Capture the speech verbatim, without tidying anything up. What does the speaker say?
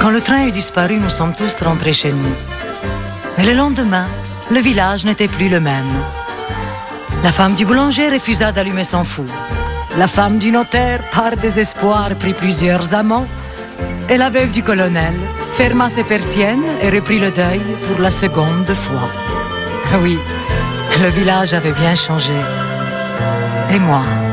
Quand le train eut disparu, nous sommes tous rentrés chez nous. Mais le lendemain, le village n'était plus le même. La femme du boulanger refusa d'allumer son four. La femme du notaire, par désespoir, prit plusieurs amants. Et la veuve du colonel ferma ses persiennes et reprit le deuil pour la seconde fois. Oui, le village avait bien changé. Et moi